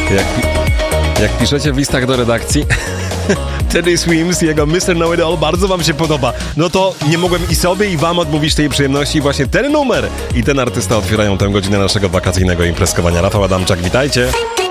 Jak piszecie w listach do redakcji, Teddy Swims, jego Mr. Know It All bardzo wam się podoba. No to nie mogłem i sobie, i wam odmówić tej przyjemności. Właśnie ten numer i ten artysta otwierają tę godzinę naszego wakacyjnego imprezkowania. Rafał Adamczak, witajcie.